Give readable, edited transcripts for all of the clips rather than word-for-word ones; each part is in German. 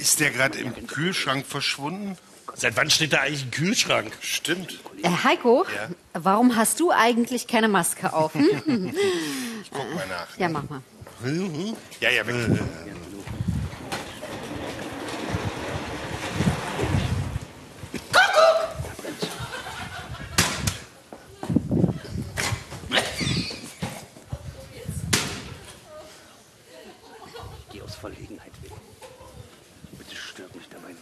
Ist der gerade im Kühlschrank verschwunden? Seit wann steht da eigentlich ein Kühlschrank? Stimmt. Heiko, Ja? warum hast du eigentlich keine Maske auf? Ich guck mal nach. Ja, mach mal. Ja, weg. Geh aus Verlegenheit weg. Bitte stört mich dabei nicht.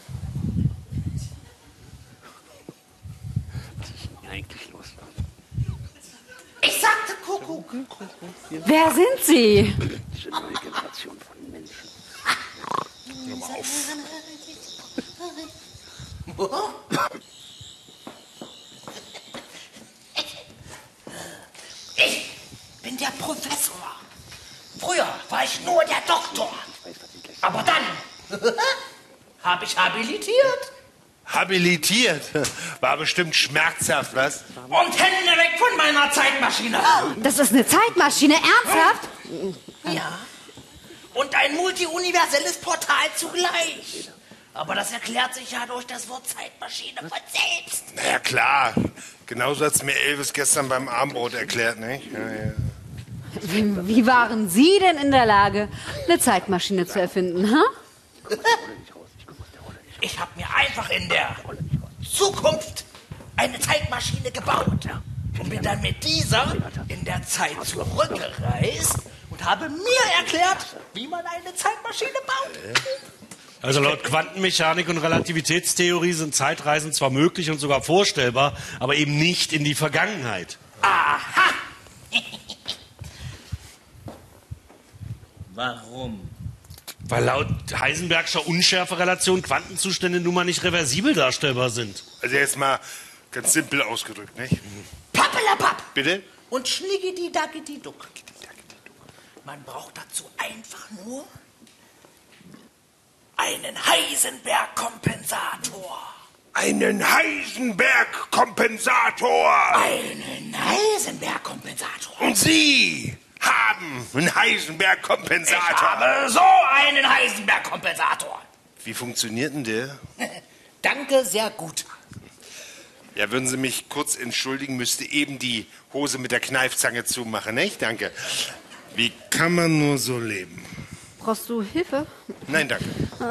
Was ist denn eigentlich los? Ich sagte Kuckuck. Wer sind Sie? Diese neue Generation von Menschen. Hör mal auf. Ich bin der Professor. Früher war ich nur der Doktor. Aber dann habe ich habilitiert. Habilitiert. War bestimmt schmerzhaft, was? Und Hände weg von meiner Zeitmaschine. Das ist eine Zeitmaschine, ernsthaft? Ja. Und ein multiuniverselles Portal zugleich. Aber das erklärt sich ja durch das Wort Zeitmaschine von selbst. Na ja, klar. Genauso hat's mir Elvis gestern beim Abendbrot erklärt, nicht? Ja. Wie waren Sie denn in der Lage, eine Zeitmaschine zu erfinden, ha? Ich habe mir einfach in der Zukunft eine Zeitmaschine gebaut. Und bin dann mit dieser in der Zeit zurückgereist und habe mir erklärt, wie man eine Zeitmaschine baut. Also laut Quantenmechanik und Relativitätstheorie sind Zeitreisen zwar möglich und sogar vorstellbar, aber eben nicht in die Vergangenheit. Aha! Warum? Weil laut Heisenbergscher Unschärferelation Quantenzustände nun mal nicht reversibel darstellbar sind. Also jetzt mal ganz simpel ausgedrückt, nicht? Pappelapapp! Bitte? Und schniggidi-daggidi-duck. Man braucht dazu einfach nur einen Heisenberg-Kompensator. Einen Heisenberg-Kompensator! Einen Heisenberg-Kompensator. Und Sie haben einen Heisenberg-Kompensator! Ich habe so einen Heisenberg-Kompensator. Wie funktioniert denn der? Danke, sehr gut. Ja, würden Sie mich kurz entschuldigen, müsste eben die Hose mit der Kneifzange zumachen, nicht? Danke. Wie kann man nur so leben? Brauchst du Hilfe? Nein, danke.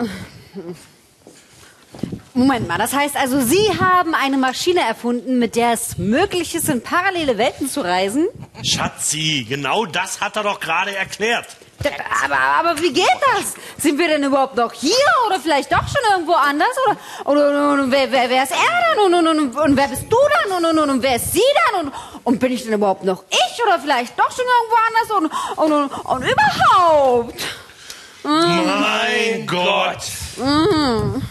Moment mal, das heißt also, Sie haben eine Maschine erfunden, mit der es möglich ist, in parallele Welten zu reisen? Schatzi, genau das hat er doch gerade erklärt. Aber wie geht das? Sind wir denn überhaupt noch hier oder vielleicht doch schon irgendwo anders? Oder wer ist er dann? Und wer bist du dann? Und wer ist sie dann? Und bin ich denn überhaupt noch ich oder vielleicht doch schon irgendwo anders? Und überhaupt? Mein Gott!